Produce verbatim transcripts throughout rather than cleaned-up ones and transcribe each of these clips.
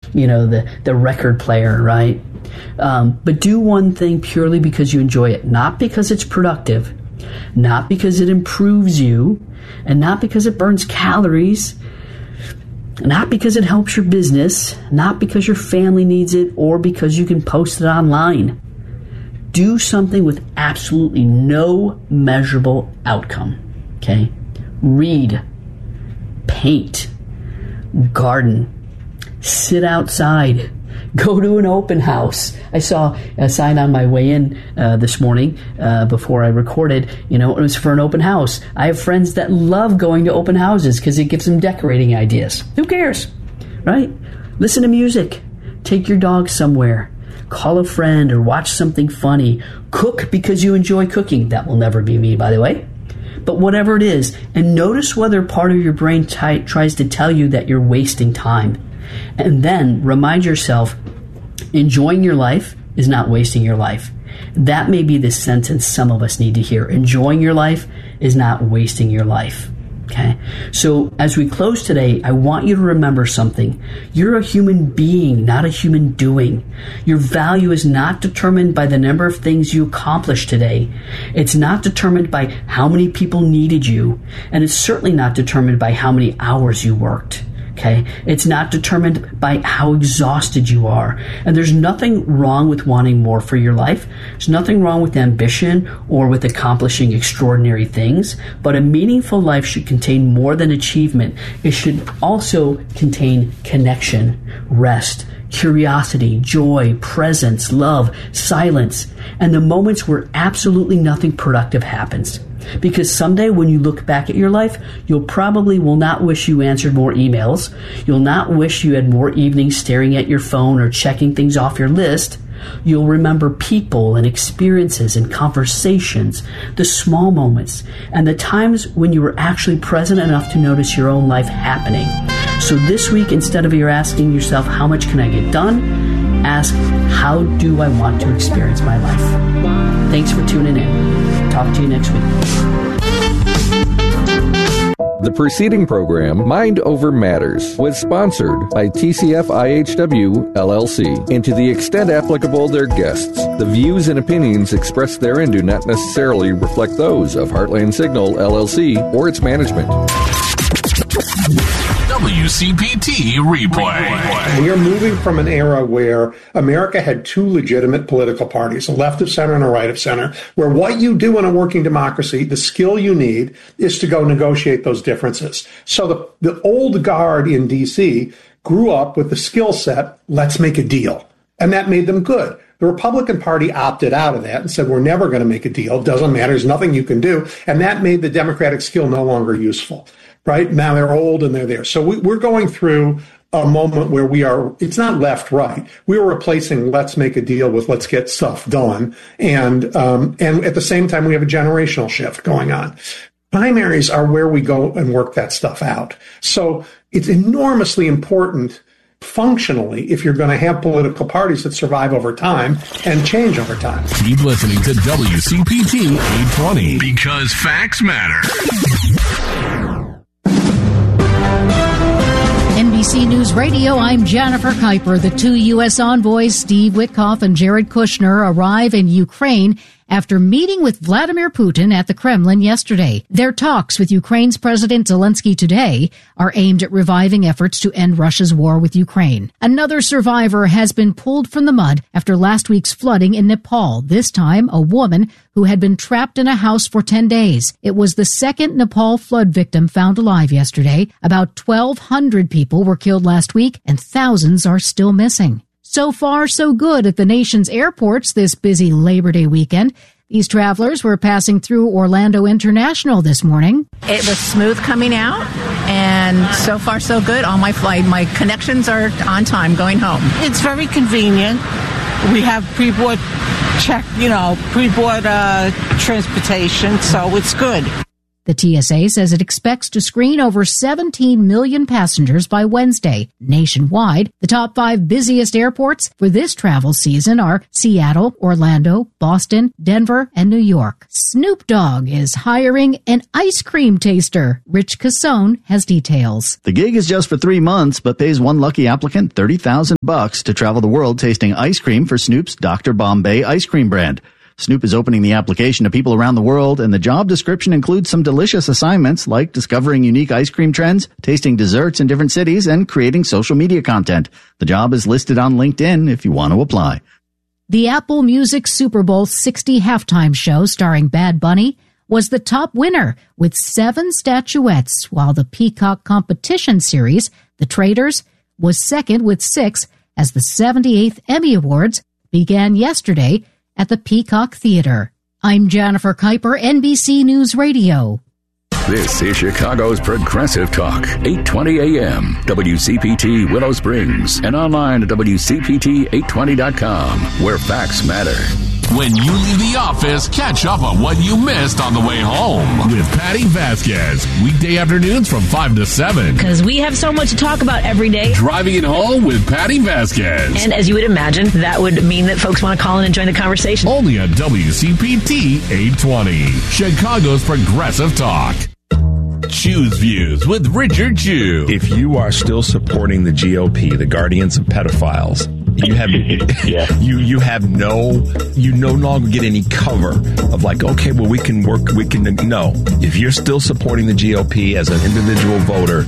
you know, the, the record player, right? Um, but do one thing purely because you enjoy it, not because it's productive, not because it improves you, and not because it burns calories, not because it helps your business, not because your family needs it, or because you can post it online. Do something with absolutely no measurable outcome, okay? Read, paint, garden, sit outside, go to an open house. I saw a sign on my way in uh, this morning uh, before I recorded. You know, it was for an open house. I have friends that love going to open houses because it gives them decorating ideas. Who cares, right? Listen to music. Take your dog somewhere. Call a friend or watch something funny. Cook because you enjoy cooking. That will never be me, by the way. But whatever it is, and notice whether part of your brain t- tries to tell you that you're wasting time. And then remind yourself, enjoying your life is not wasting your life. That may be the sentence some of us need to hear. Enjoying your life is not wasting your life. Okay? So as we close today, I want you to remember something. You're a human being, not a human doing. Your value is not determined by the number of things you accomplished today. It's not determined by how many people needed you. And it's certainly not determined by how many hours you worked. Okay? It's not determined by how exhausted you are. And there's nothing wrong with wanting more for your life. There's nothing wrong with ambition or with accomplishing extraordinary things. But a meaningful life should contain more than achievement. It should also contain connection, rest, curiosity, joy, presence, love, silence, and the moments where absolutely nothing productive happens. Because someday when you look back at your life, you'll probably will not wish you answered more emails. You'll not wish you had more evenings staring at your phone or checking things off your list. You'll remember people and experiences and conversations, the small moments, and the times when you were actually present enough to notice your own life happening. So this week, instead of you asking yourself, how much can I get done? Ask, how do I want to experience my life? Thanks for tuning in. Talk to you next week. The preceding program, Mind Over Matters, was sponsored by T C F I H W, L L C, and to the extent applicable, their guests. The views and opinions expressed therein do not necessarily reflect those of Heartland Signal, L L C, or its management. W C P T Replay. We are moving from an era where America had two legitimate political parties, a left of center and a right of center, where what you do in a working democracy, the skill you need, is to go negotiate those differences. So the, the old guard in D C grew up with the skill set, let's make a deal. And that made them good. The Republican Party opted out of that and said, we're never going to make a deal. It doesn't matter. There's nothing you can do. And that made the Democratic skill no longer useful. Right? Now they're old and they're there. So we, we're going through a moment where we are, it's not left, right. We are replacing let's make a deal with let's get stuff done. And, um, and at the same time, we have a generational shift going on. Primaries are where we go and work that stuff out. So it's enormously important functionally if you're going to have political parties that survive over time and change over time. Keep listening to W C P T eight twenty because facts matter. N B C News Radio, I'm Jennifer Kuiper. The two U S envoys, Steve Witkoff and Jared Kushner, arrive in Ukraine after meeting with Vladimir Putin at the Kremlin yesterday. Their talks with Ukraine's President Zelensky today are aimed at reviving efforts to end Russia's war with Ukraine. Another survivor has been pulled from the mud after last week's flooding in Nepal, this time a woman who had been trapped in a house for ten days. It was the second Nepal flood victim found alive yesterday. About twelve hundred people were killed last week, and thousands are still missing. So far, so good at the nation's airports this busy Labor Day weekend. These travelers were passing through Orlando International this morning. It was smooth coming out, and so far, so good. On my flight, my connections are on time going home. It's very convenient. We have pre-board check, you know, pre-board uh, transportation, so it's good. The T S A says it expects to screen over seventeen million passengers by Wednesday. Nationwide, the top five busiest airports for this travel season are Seattle, Orlando, Boston, Denver, and New York. Snoop Dogg is hiring an ice cream taster. Rich Cassone has details. The gig is just for three months, but pays one lucky applicant thirty thousand bucks to travel the world tasting ice cream for Snoop's Doctor Bombay ice cream brand. Snoop is opening the application to people around the world, and the job description includes some delicious assignments like discovering unique ice cream trends, tasting desserts in different cities, and creating social media content. The job is listed on LinkedIn if you want to apply. The Apple Music Super Bowl sixty halftime show starring Bad Bunny was the top winner with seven statuettes, while the Peacock competition series, The Traders, was second with six as the seventy-eighth Emmy Awards began yesterday at the Peacock Theater. I'm Jennifer Kuiper, N B C News Radio. This is Chicago's Progressive Talk, eight twenty A M, W C P T Willow Springs, and online at W C P T eight twenty dot com, where facts matter. When you leave the office, catch up on what you missed on the way home with Patty Vasquez. Weekday afternoons from five to seven. Because we have so much to talk about every day. Driving it home with Patty Vasquez. And as you would imagine, that would mean that folks want to call in and join the conversation. Only on W C P T eight twenty, Chicago's Progressive Talk. Choose Views with Richard Chew. If you are still supporting the G O P, the guardians of pedophiles, you have yeah. you you have no you no longer get any cover of like, okay, well, we can work, we can no. If you're still supporting the G O P as an individual voter,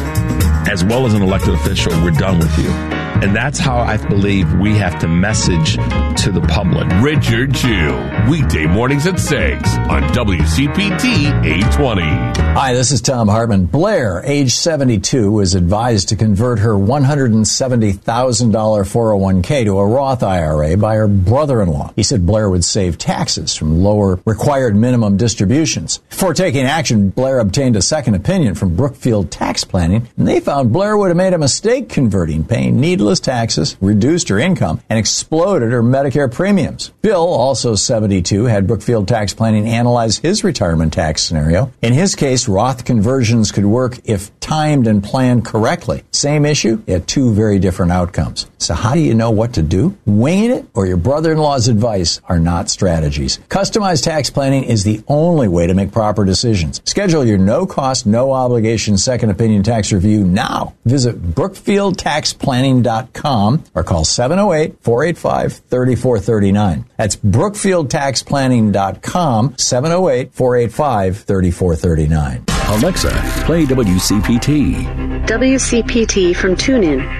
as well as an elected official, we're done with you. And that's how I believe we have to message to the public. Richard Chew, weekday mornings at six on W C P T eight twenty. Hi, this is Tom Hartman. Blair, age seventy-two, was advised to convert her one hundred seventy thousand dollars four oh one k to a Roth I R A by her brother-in-law. He said Blair would save taxes from lower required minimum distributions. Before taking action, Blair obtained a second opinion from Brookfield Tax Planning, and they found Blair would have made a mistake converting, paying needless taxes, reduced her income, and exploded her Medicare premiums. Bill, also seventy-two, had Brookfield Tax Planning analyze his retirement tax scenario. In his case, Roth conversions could work if timed and planned correctly. Same issue, yet two very different outcomes. So how do you know what to do? Winging it or your brother-in-law's advice are not strategies. Customized tax planning is the only way to make proper decisions. Schedule your no-cost, no-obligation second opinion tax review now. Visit brookfield tax planning dot com or call seven oh eight, four eight five, three four three nine. That's brookfield tax planning dot com, seven oh eight, four eight five, three four three nine. Alexa, play W C P T. W C P T from TuneIn.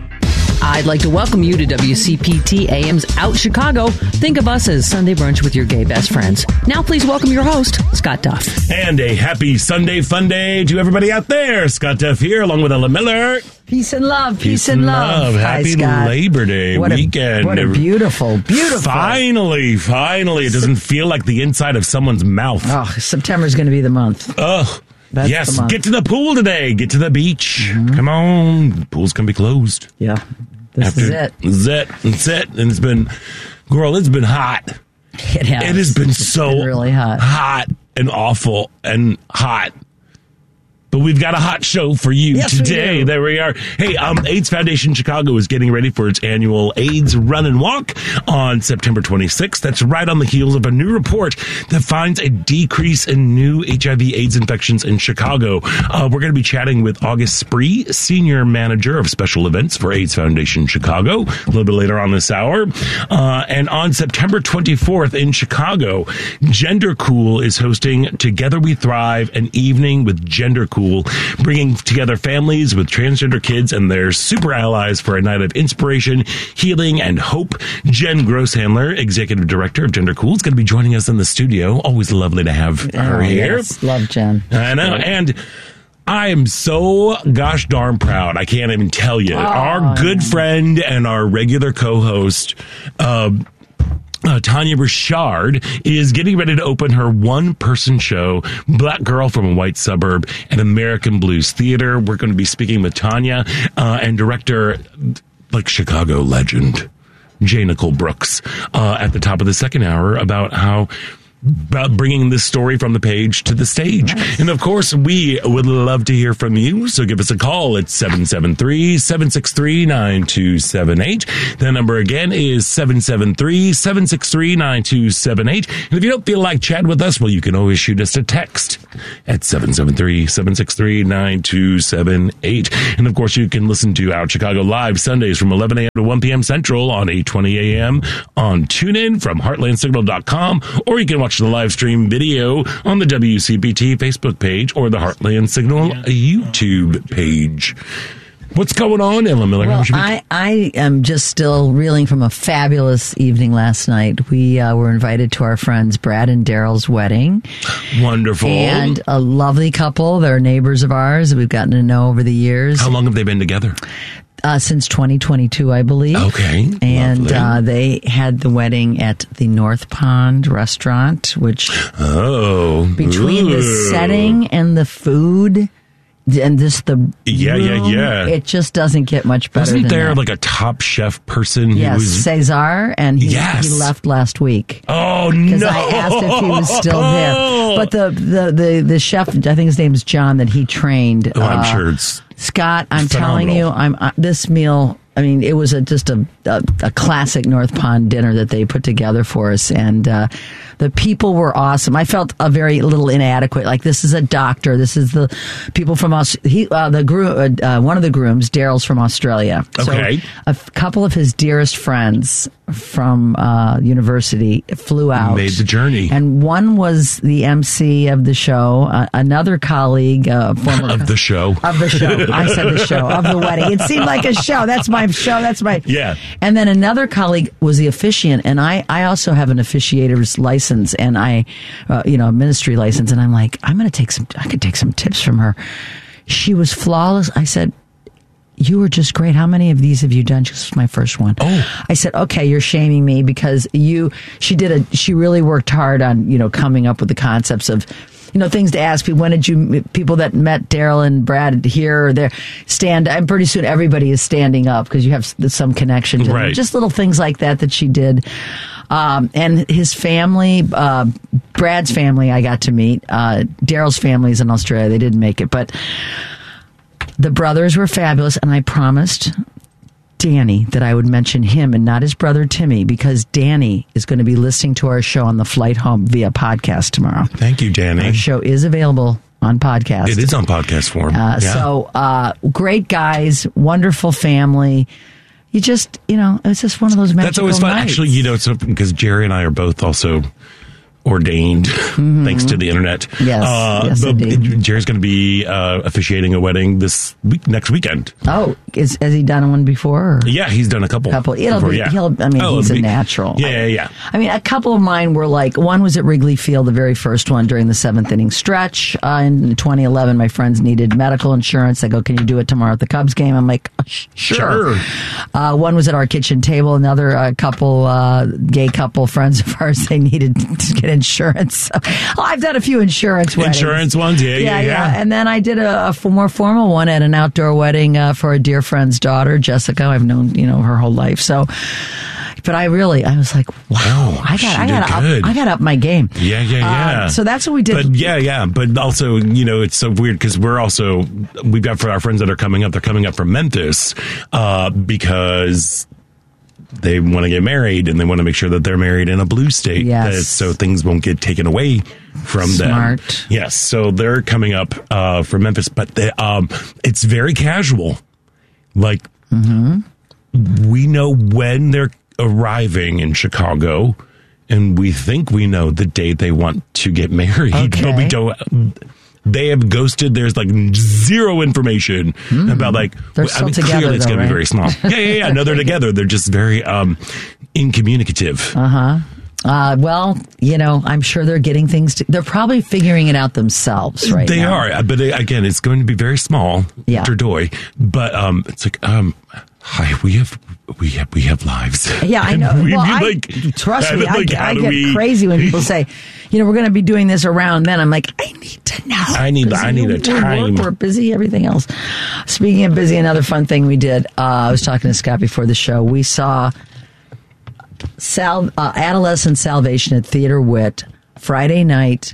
I'd like to welcome you to W C P T A M's Out Chicago. Think of us as Sunday brunch with your gay best friends. Now please welcome your host, Scott Duff. And a happy Sunday fun day to everybody out there. Scott Duff here, along with Ella Miller. Peace and love. Peace, Peace and and love. love. Happy Hi, Labor Day what weekend. A, what a beautiful, beautiful. Finally, finally. It doesn't feel like the inside of someone's mouth. Oh, September's going to be the month. Ugh. That's yes, get to the pool today. Get to the beach. Mm-hmm. Come on. The pool's going to be closed. Yeah. This After, is it. This is it. It's it. And it's been, girl, it's been hot. It has. It has been it's so been really hot. hot and awful and hot. But we've got a hot show for you yes, today. We there we are. Hey, um, AIDS Foundation Chicago is getting ready for its annual AIDS Run and Walk on September twenty-sixth. That's right on the heels of a new report that finds a decrease in new H I V AIDS infections in Chicago. Uh, we're going to be chatting with August Spree, Senior Manager of Special Events for AIDS Foundation Chicago, a little bit later on this hour. Uh, and on September twenty-fourth in Chicago, Gender Cool is hosting Together We Thrive, an evening with Gender Cool, bringing together families with transgender kids and their super allies for a night of inspiration, healing, and hope. Jen Grosshandler, Executive Director of Gender Cool, is going to be joining us in the studio. Always lovely to have her oh, here. Yes. Love Jen. I know. And I am so gosh darn proud. I can't even tell you. Oh, our good yeah. friend and our regular co-host, uh, Uh, Tanya Richard is getting ready to open her one-person show, Black Girl from a White Suburb, at American Blues Theater. We're going to be speaking with Tanya uh, and director, like Chicago legend, J. Nicole Brooks, uh, at the top of the second hour about how about bringing this story from the page to the stage. Nice. And of course, we would love to hear from you. So give us a call at seven seven three, seven six three, nine two seven eight. The number again is seven seven three, seven six three, nine two seven eight. And if you don't feel like chatting with us, well, you can always shoot us a text at seven seven three, seven six three, nine two seven eight. And of course, you can listen to Out Chicago live Sundays from eleven a.m. to one p.m. Central on eight twenty a.m. on TuneIn from heartland signal dot com, or you can watch the live stream video on the W C P T Facebook page or the Heartland Signal YouTube page. What's going on, Ella Miller? Well, I, I am just still reeling from a fabulous evening last night. We uh, were invited to our friends Brad and Daryl's wedding. Wonderful. And a lovely couple. They're neighbors of ours that we've gotten to know over the years. How long have they been together? Uh, since twenty twenty-two, I believe. Okay. And uh, they had the wedding at the North Pond restaurant, which oh, between Ooh. the setting and the food and this the yeah room, yeah yeah it just doesn't get much better. Wasn't than there that. like a top chef person? Yes, who was... Cesar, and he, yes. he left last week. Oh no! Because I asked if he was still there, but the the the, the chef, I think his name's John, that he trained. Oh, I'm uh, sure it's Scott. I'm phenomenal. telling you, I'm uh, this meal. I mean, it was a, just a, a a classic North Pond dinner that they put together for us, and uh, the people were awesome. I felt a very little inadequate. Like, this is a doctor. This is the people from Aus- he uh, the groom. Uh, one of the grooms, Daryl's from Australia. Okay, so a f- couple of his dearest friends from uh, university flew out, made the journey, and one was the M C of the show. Uh, another colleague, uh, former of the show, of the show. I said the show of the wedding. It seemed like a show. That's my show. That's my yeah. And then another colleague was the officiant, and I, I also have an officiator's license, and I, uh, you know, a ministry license, and I'm like, I'm going to take some. I could take some tips from her. She was flawless. I said, you were just great. How many of these have you done? She was my first one. Oh, I said, okay, you're shaming me because you. She did a. She really worked hard on you know coming up with the concepts of. You know, things to ask people. When did you, people that met Daryl and Brad here or there, stand? And pretty soon everybody is standing up because you have some connection to right. them. Just little things like that that she did. Um, and his family, uh, Brad's family, I got to meet. Uh, Daryl's family is in Australia. They didn't make it. But the brothers were fabulous. And I promised Danny that I would mention him and not his brother Timmy, because Danny is going to be listening to our show on the flight home via podcast tomorrow. Thank you, Danny. Our show is available on podcast. It is on podcast form. Uh, yeah. So, uh, great guys, wonderful family. You just, you know, it's just one of those magical That's always fun. nights. Actually, you know, it's because Jerry and I are both also ordained mm-hmm. thanks to the internet. Yes, uh, yes but indeed. Jerry's going to be uh, officiating a wedding this week, next weekend. Oh, is, has he done one before? Or? Yeah, he's done a couple. Couple. It'll before, be. Yeah. He'll. I mean, oh, he's a be, natural. Yeah, yeah, yeah. I mean, a couple of mine were like, one was at Wrigley Field, the very first one during the seventh inning stretch uh, in twenty eleven. My friends needed medical insurance. They go, "Can you do it tomorrow at the Cubs game?" I'm like, oh, sh- "Sure." Sure. Uh, one was at our kitchen table. Another uh, couple, uh, gay couple, friends of ours, they needed to get insurance. So, well, I've done a few insurance weddings. Insurance ones, yeah, yeah, yeah. yeah. And then I did a, a more formal one at an outdoor wedding uh, for a dear friend's daughter, Jessica. I've known you know her whole life. So, but I really, I was like, wow, I got, I got to up, I got up my game. Yeah, yeah, yeah. Uh, so that's what we did. But yeah, yeah. But also, you know, it's so weird because we're also we've got for our friends that are coming up. They're coming up from Memphis uh, because they want to get married and they want to make sure that they're married in a blue state. Yes. That, so things won't get taken away from Smart. them. Yes. So they're coming up uh, from Memphis, but they, um, it's very casual. Like, mm-hmm. we know when they're arriving in Chicago, and we think we know the date they want to get married, okay. but we don't. They have ghosted. There's like zero information mm. about like. They're still I mean, together, clearly it's though, going right? to be very small. Yeah, yeah, yeah. No, they're together. They're just very um, incommunicative. Uh huh. Uh, well, you know, I'm sure they're getting things. To, they're probably figuring it out themselves, right? They now. are, but they, again, it's going to be very small. Yeah. Terdoy, but um, it's like um. Hi, we have we have we have lives. Yeah, I know. Well, I, like, trust me, like, I, I get we... crazy when people say, you know, we're going to be doing this around then. I'm like, I need to know. I need I need a time. Work, we're busy, everything else. Speaking of busy, another fun thing we did, uh, I was talking to Scott before the show. We saw Sal, uh, Adolescent Salvation at Theater Wit Friday night,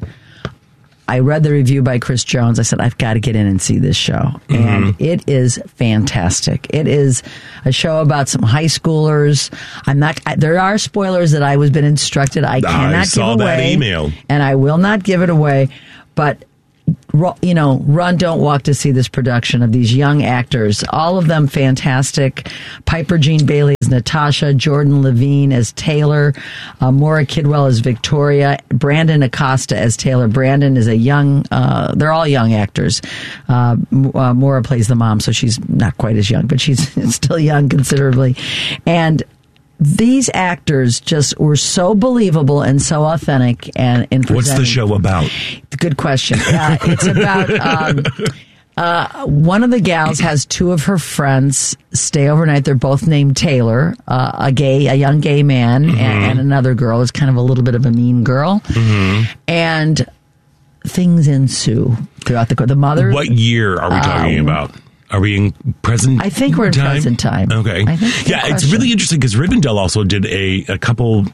I read the review by Chris Jones. I said, I've got to get in and see this show. Mm-hmm. And it is fantastic. It is a show about some high schoolers. I'm not, I, there are spoilers that I was been instructed I cannot I saw give away. That email. And I will not give it away. But, you know, run, don't walk to see this production of these young actors. All of them fantastic. Piper Jean Bailey as Natasha, Jordan Levine as Taylor, uh, Maura Kidwell as Victoria, Brandon Acosta as Taylor. Brandon is a young, uh, they're all young actors. Uh, uh, Maura plays the mom, so she's not quite as young, but she's still young considerably. And these actors just were so believable and so authentic. And in what's the show about? Good question. Uh, it's about um, uh, one of the gals has two of her friends stay overnight. They're both named Taylor, uh, a gay, a young gay man, mm-hmm. and, and another girl is kind of a little bit of a mean girl, mm-hmm. and things ensue throughout the the mother. What year are we talking um, about? Are we in present I think we're in time? present time. Okay. I think yeah, question. It's really interesting because Rivendell also did a, a couple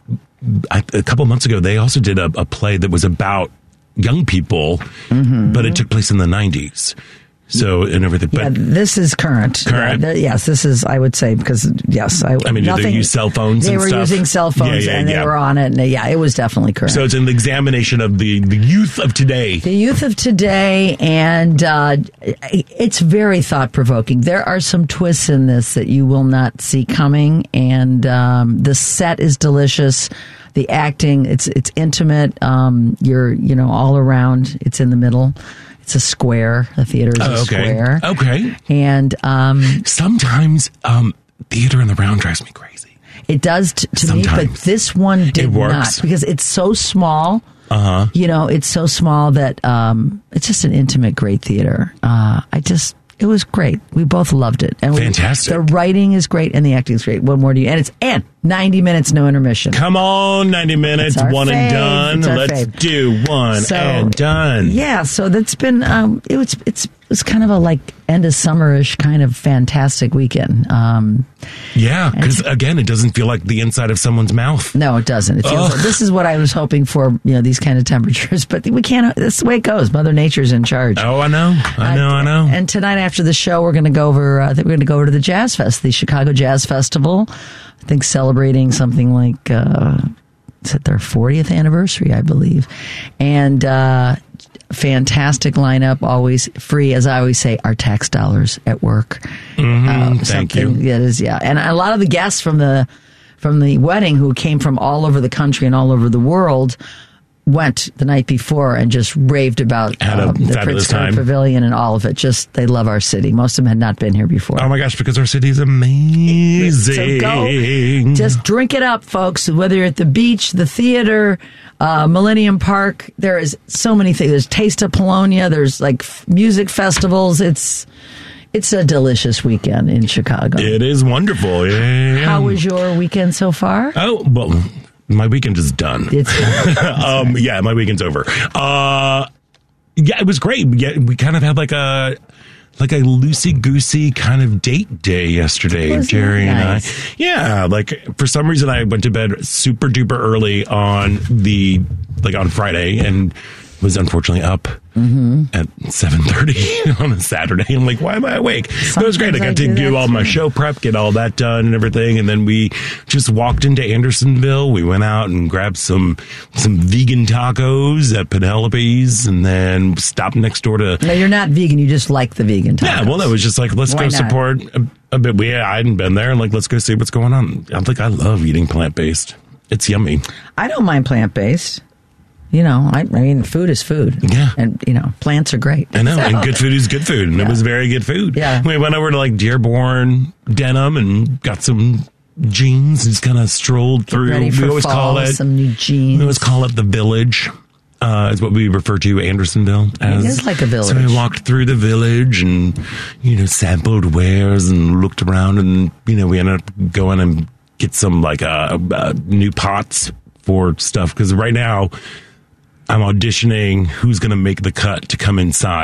a couple months ago. They also did a, a play that was about young people, mm-hmm. but it took place in the nineties. So, and everything. But yeah, this is current. Current? Yeah, yes, this is, I would say, because, yes. I, I mean, nothing, did they use cell phones They and were stuff? using cell phones, yeah, yeah, and they yeah. were on it. And yeah, it was definitely current. So it's an examination of the, the youth of today. The youth of today, and uh, it's very thought-provoking. There are some twists in this that you will not see coming, and um, the set is delicious. The acting, it's it's intimate. Um, you're, you know, all around. It's in the middle. It's a square. The theater is Oh, a okay. square. Okay. And um, sometimes um, theater in the round drives me crazy. It does t- to Sometimes. me, but this one did It works. not because it's so small. Uh huh. You know, it's so small that um, it's just an intimate, great theater. Uh, I just. It was great. We both loved it. And Fantastic. We, the writing is great and the acting is great. What more do you? And it's and ninety minutes, no intermission. Come on, ninety minutes, one fave. and done. It's our Let's fave. do one So, and done. Yeah, so that's been um, it was it's it was kind of a like end of summerish kind of fantastic weekend. Um, yeah, because again, it doesn't feel like the inside of someone's mouth. No, it doesn't. It feels like, this is what I was hoping for. You know, these kind of temperatures, but we can't. That's the way it goes. Mother Nature's in charge. Oh, I know, I know, uh, I know. And tonight after the show, we're going to go over. Uh, I think we're going to go over to the Jazz Fest, the Chicago Jazz Festival. I think celebrating something like uh, is it their fortieth anniversary, I believe, and. Uh, Fantastic lineup, always free, as I always say, our tax dollars at work. Mm-hmm, uh, thank you. That is, yeah, and a lot of the guests from the from the wedding who came from all over the country and all over the world went the night before and just raved about Had a uh, the fabulous Pritzker time. Pavilion and all of it. Just they love our city. Most of them had not been here before. Oh my gosh, because our city's amazing. So go, just drink it up, folks. Whether you're at the beach, the theater, uh, Millennium Park, there is so many things. There's Taste of Polonia. There's like f- music festivals. It's it's a delicious weekend in Chicago. It is wonderful. Yeah. How was your weekend so far? Oh, well, my weekend is done. It's done. um, yeah, my weekend's over. Uh, yeah, it was great. Yeah, we kind of had like a like a loosey goosey kind of date day yesterday, Wasn't Jerry that and I. nice? Yeah, like for some reason I went to bed super duper early on the like on Friday and was unfortunately up mm-hmm. at seven thirty on a Saturday. I'm like, why am I awake? But it was great. I got I to do do that all my too. show prep, get all that done and everything. And then we just walked into Andersonville. We went out and grabbed some some vegan tacos at Penelope's and then stopped next door to... No, you're not vegan. You just like the vegan tacos. Yeah, well, it was just like, let's Why go not? support a, a bit. We, I hadn't been there. Like, let's go see what's going on. I'm like, I love eating plant-based. It's yummy. I don't mind plant-based. You know, I, I mean, food is food. Yeah. And, you know, plants are great. I know, So- and good food is good food, and Yeah. it was very good food. Yeah. We went over to like Dearborn Denim and got some jeans and just kind of strolled through. Ready for we always fall, call it some new jeans. We always call it the Village. Uh, is what we refer to Andersonville as. It is like a village. So we walked through the village and, you know, sampled wares and looked around and, you know, we ended up going and get some like uh, uh, new pots for stuff. Because right now I'm auditioning who's going to make the cut to come inside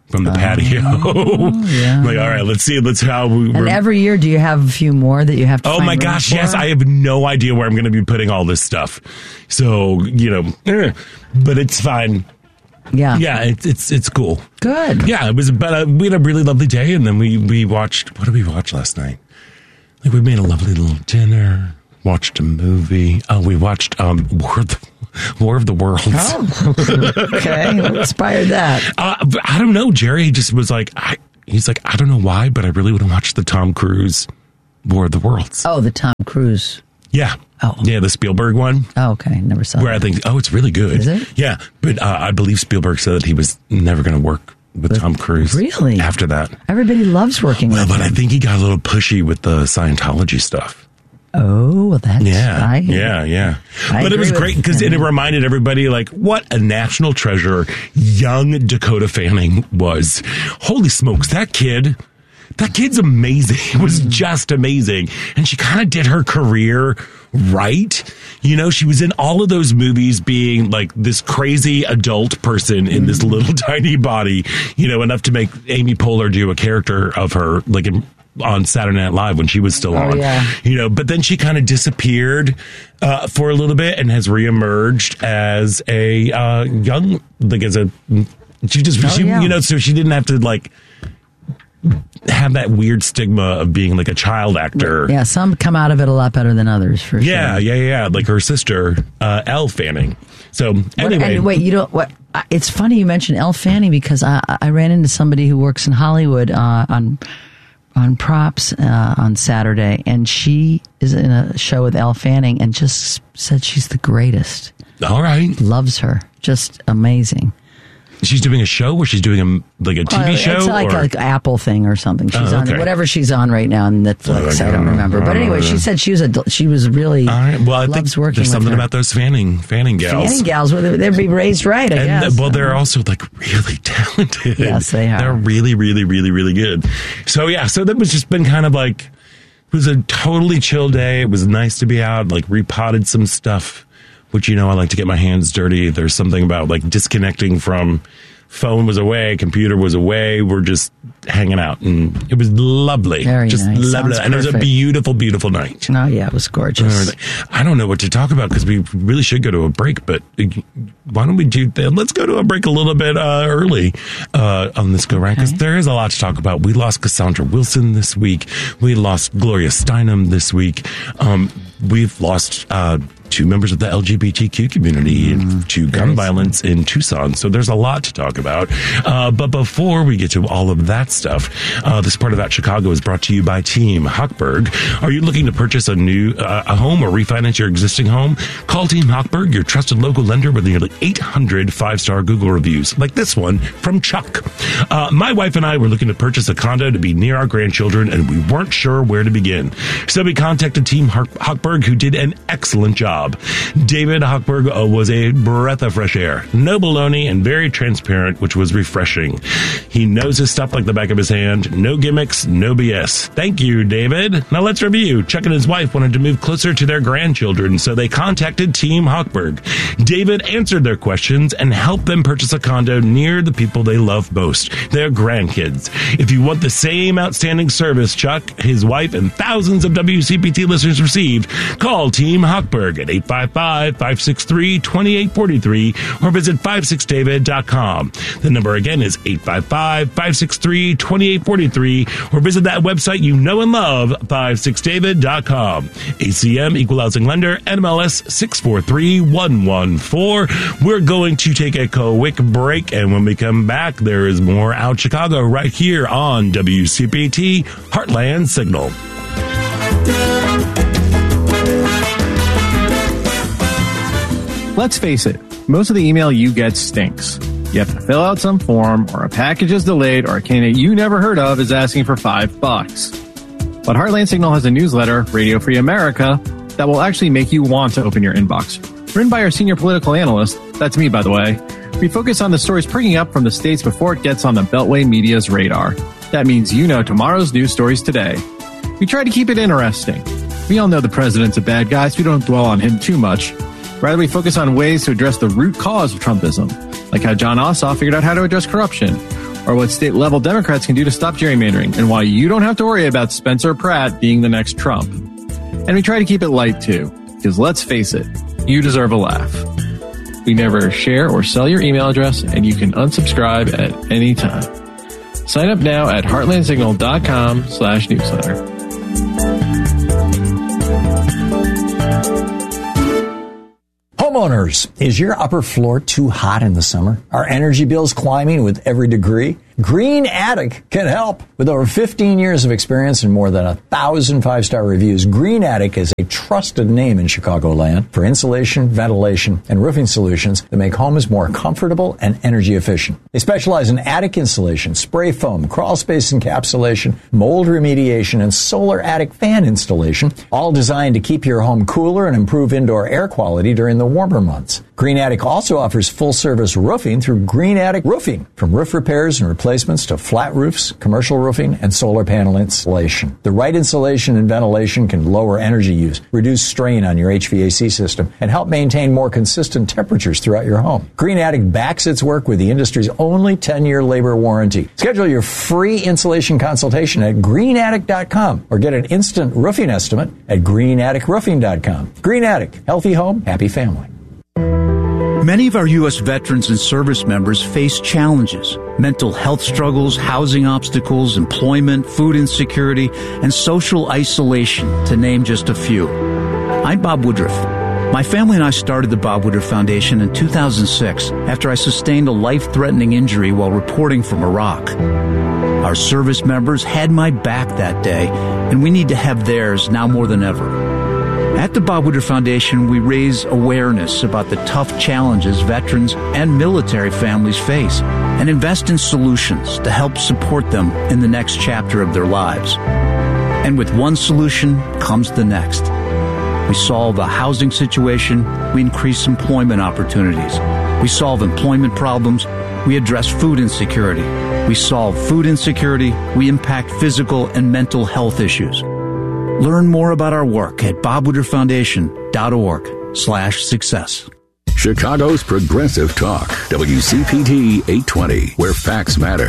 from the Oh, patio. yeah. Like, all right, let's see. Let's how we. And every year, do you have a few more that you have to Oh find my room gosh, for? yes. I have no idea where I'm going to be putting all this stuff. So, you know, eh, but it's fine. Yeah. Yeah, it's it's it's cool. Good. Yeah, it was, but uh, we had a really lovely day, and then we, we watched, what did we watch last night? Like, we made a lovely little dinner, watched a movie. Oh, we watched um, War of the, War of the Worlds. Oh, okay. What inspired that? Uh, I don't know. Jerry just was like, I, he's like, I don't know why, but I really want to watch the Tom Cruise War of the Worlds. Oh, the Tom Cruise. Yeah. Oh. Yeah, the Spielberg one. Oh, okay. Never saw Where that. I think, oh, it's really good. Is it? Yeah. But uh, I believe Spielberg said that he was never going to work with But Tom Cruise. really? After that. Everybody loves working Well, with but him. I think he got a little pushy with the Scientology stuff. Oh, well, that's... Yeah, I, yeah, yeah. I But it agree was with great because it him. reminded everybody, like, what a national treasure young Dakota Fanning was. Holy smokes, that kid... That kid's amazing. It was just amazing. And she kind of did her career right. You know, she was in all of those movies being like this crazy adult person in this little tiny body, you know, enough to make Amy Poehler do a character of her, like in, on Saturday Night Live when she was still Oh, on. yeah. You know, but then she kind of disappeared uh, for a little bit and has reemerged as a uh, young, like as a, she just, Oh, she, yeah. you know, so she didn't have to like, have that weird stigma of being like a child actor. Yeah, some come out of it a lot better than others, for Yeah, sure. yeah, yeah. Like her sister, uh, Elle Fanning. So What- anyway, and wait, you don't. What? I- It's funny you mentioned Elle Fanning because I, I ran into somebody who works in Hollywood uh, on on props uh, on Saturday, and she is in a show with Elle Fanning, and just said she's the greatest. all right. Loves her, just amazing. She's doing a show where she's doing a like a T V Well, show. It's like or? an Apple thing or something. She's Oh, on okay. whatever she's on right now on Netflix. Oh, I don't okay. remember, but anyway, she said she was a she was really All right. Well, I loves think working there's with something her. about those Fanning Fanning gals. Fanning gals. Well, they'd they'd be raised right, I And guess. well, they're also like really talented. Yes, they are. They're really, really, really, really good. So yeah, so that was just been kind of like it was a totally chill day. It was nice to be out, like repotted some stuff, which you know I like to get my hands dirty. There's something about like disconnecting from. Phone was away, computer was away. We're just hanging out, and it was lovely. Very just nice. lovely, Sounds and it was a perfect. beautiful, beautiful night. Oh yeah, it was gorgeous. I don't know what to talk about because we really should go to a break, but why don't we do that? Let's go to a break a little bit uh, early uh, on this go round because Okay. there is a lot to talk about. We lost Cassandra Wilson this week. We lost Gloria Steinem this week. Um, we've lost uh, two members of the L G B T Q community Mm, to gun violence in Tucson. So there's a lot to talk about. Uh, but before we get to all of that stuff, uh, this part of That Chicago is brought to you by Team Hochberg. Are you looking to purchase a new uh, a home or refinance your existing home? Call Team Hochberg, your trusted local lender with nearly eight hundred five-star Google reviews, like this one from Chuck. Uh, my wife and I were looking to purchase a condo to be near our grandchildren, and we weren't sure where to begin. So we contacted Team Hochberg, who did an excellent job. David Hochberg uh, was a breath of fresh air, no baloney, and very transparent, which was refreshing. He knows his stuff like the back of his hand. No gimmicks, no B S. Thank you, David. Now let's review. Chuck and his wife wanted to move closer to their grandchildren, so they contacted Team Hochberg. David answered their questions and helped them purchase a condo near the people they love most, their grandkids. If you want the same outstanding service Chuck, his wife, and thousands of W C P T listeners received, call Team Hochberg at eight five five, five six three, two eight four three or visit five six david dot com. The number again is eight five five, five six three, two eight four three or visit that website you know and love, five six david dot com. A C M, Equal Housing Lender, N M L S six four three one one four. We're going to take a quick break, and when we come back, there is more Out Chicago right here on W C P T Heartland Signal. Let's face it, most of the email you get stinks. You have to fill out some form, or a package is delayed, or a candidate you never heard of is asking for five bucks. But Heartland Signal has a newsletter, Radio Free America, that will actually make you want to open your inbox. Written by our senior political analyst, that's me by the way, we focus on the stories springing up from the states before it gets on the Beltway media's radar. That means you know tomorrow's news stories today. We try to keep it interesting. We all know the president's a bad guy, so we don't dwell on him too much. Rather, we focus on ways to address the root cause of Trumpism, like how John Ossoff figured out how to address corruption, or what state-level Democrats can do to stop gerrymandering, and why you don't have to worry about Spencer Pratt being the next Trump. And we try to keep it light, too, because let's face it, you deserve a laugh. We never share or sell your email address, and you can unsubscribe at any time. Sign up now at heartlandsignal.com slash newsletter. Homeowners, is your upper floor too hot in the summer? Are energy bills climbing with every degree? Green Attic can help. With over fifteen years of experience and more than a thousand five-star reviews, Green Attic is a trusted name in Chicagoland for insulation, ventilation, and roofing solutions that make homes more comfortable and energy efficient. They specialize in attic insulation, spray foam, crawl space encapsulation, mold remediation, and solar attic fan installation, all designed to keep your home cooler and improve indoor air quality during the warmer months. Green Attic also offers full-service roofing through Green Attic Roofing, from roof repairs and replacements to flat roofs, commercial roofing, and solar panel installation. The right insulation and ventilation can lower energy use, reduce strain on your H V A C system, and help maintain more consistent temperatures throughout your home. Green Attic backs its work with the industry's only ten-year labor warranty. Schedule your free insulation consultation at green attic dot com or get an instant roofing estimate at green attic roofing dot com. Green Attic, healthy home, happy family. Many of our U S veterans and service members face challenges: mental health struggles, housing obstacles, employment, food insecurity, and social isolation, to name just a few. I'm Bob Woodruff. My family and I started the Bob Woodruff Foundation in two thousand six after I sustained a life-threatening injury while reporting from Iraq. Our service members had my back that day, and we need to have theirs now more than ever. At the Bob Woodruff Foundation, we raise awareness about the tough challenges veterans and military families face and invest in solutions to help support them in the next chapter of their lives. And with one solution comes the next. We solve a housing situation, we increase employment opportunities. We solve employment problems, we address food insecurity. We solve food insecurity, we impact physical and mental health issues. Learn more about our work at bob woodruff foundation dot org slash success. Chicago's Progressive Talk, W C P T eight twenty, where facts matter.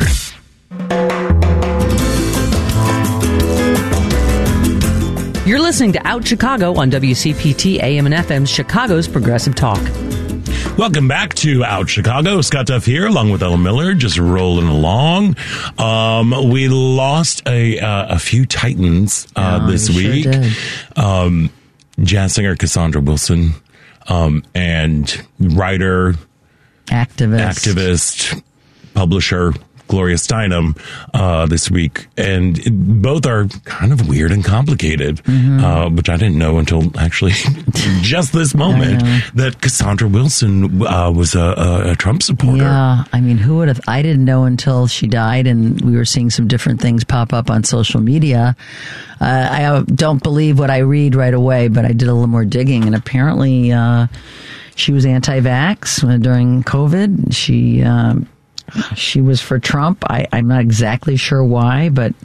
You're listening to Out Chicago on W C P T A M and F M's Chicago's Progressive Talk. Welcome back to Out Chicago. Scott Duff here, along with Ella Miller, just rolling along. Um, we lost a uh, a few Titans uh, oh, this week. Sure did. Um, jazz singer Cassandra Wilson, um, and writer, activist, activist, publisher Gloria Steinem uh, this week, and it, both are kind of weird and complicated, mm-hmm. uh, which I didn't know until actually just this moment that Cassandra Wilson uh, was a, a, a Trump supporter. Yeah, I mean, who would have? I didn't know until she died, and we were seeing some different things pop up on social media. Uh, I don't believe what I read right away, but I did a little more digging, and apparently uh, she was anti-vax during COVID. She. Um, She was for Trump. I, I'm not exactly sure why, but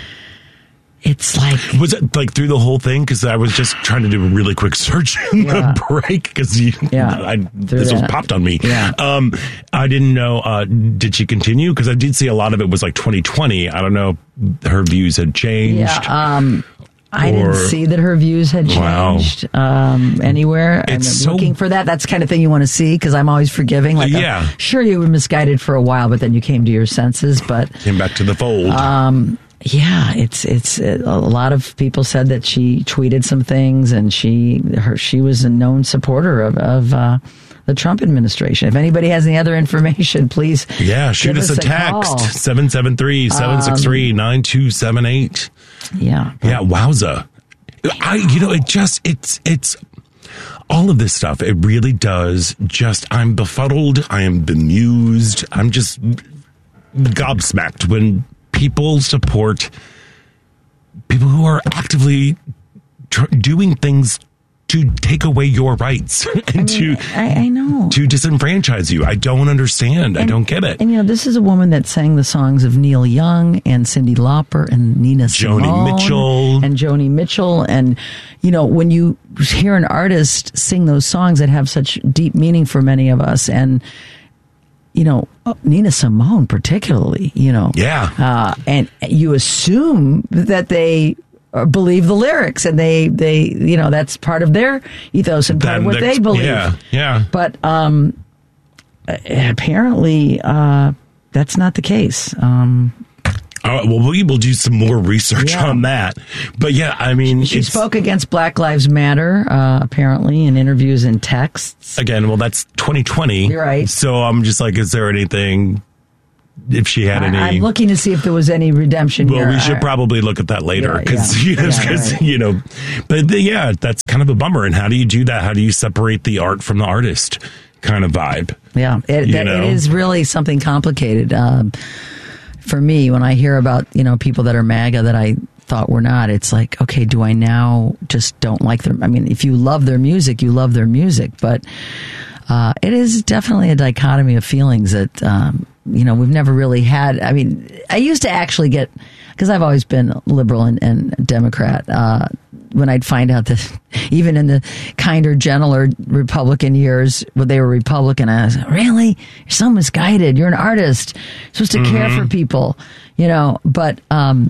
it's like... Was it like through the whole thing? Because I was just trying to do a really quick search in yeah. the break because yeah, this that. was popped on me. Yeah. Um, I didn't know. Uh, did she continue? Because I did see a lot of it was like twenty twenty. I don't know if her views had changed. Yeah. Um, I or, didn't see that her views had changed wow. um, anywhere. It's I'm so, looking for that. That's the kind of thing you want to see because I'm always forgiving. Like, yeah. I'm sure you were misguided for a while, but then you came to your senses. But came back to the fold. Um, yeah, it's it's it, a lot of people said that she tweeted some things, and she her she was a known supporter of of. Uh, the Trump administration. If anybody has any other information, please yeah, shoot us, us a, a text seven seven three, seven six three, nine two seven eight. Yeah. Yeah, wowza. I you know, it just it's it's all of this stuff. It really does just I'm befuddled, I am bemused, I'm just gobsmacked when people support people who are actively tr- doing things to take away your rights and I mean, to I, I know to disenfranchise you. I don't understand. And, I don't get it. And you know, this is a woman that sang the songs of Neil Young and Cyndi Lauper and Nina Simone, Joni Mitchell and Joni Mitchell. And you know, when you hear an artist sing those songs that have such deep meaning for many of us, and you know, Nina Simone particularly, you know. Yeah. Uh, and you assume that they believe the lyrics and they, they, you know, that's part of their ethos and part Then of what the- they believe. Yeah, yeah. But um, apparently uh, that's not the case. Um All right, well, we will do some more research Yeah. on that. But yeah, I mean, She it's, spoke against Black Lives Matter, uh, apparently, in interviews and texts. again, well, that's twenty twenty. You're right. So I'm just like, is there anything, if she had any... I, I'm looking to see if there was any redemption Well, here. we should I- probably look at that later Yeah, because, yeah. you, know, Yeah, 'cause, right. you know, but the, yeah, that's kind of a bummer. And how do you do that? How do you separate the art from the artist kind of vibe? Yeah, it, You that, know? it is really something complicated. Um, for me, when I hear about, you know, people that are MAGA that I thought were not, it's like, okay, do I now just don't like them? I mean, if you love their music, you love their music, but uh, it is definitely a dichotomy of feelings that, um, you know, we've never really had. I mean, I used to actually get, because I've always been liberal and, and Democrat, uh, when I'd find out that even in the kinder, gentler Republican years, when they were Republican, I was like, really? You're so misguided. You're an artist. You're supposed to care for people, you know. But um,